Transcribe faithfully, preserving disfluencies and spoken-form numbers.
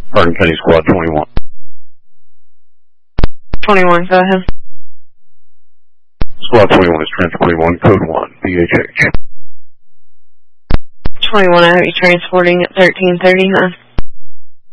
Hardin County Squad twenty-one. twenty-one, go ahead. Squad twenty-one is transporting one, code one, B H H. twenty-one, I have you transporting at thirteen thirty-nine.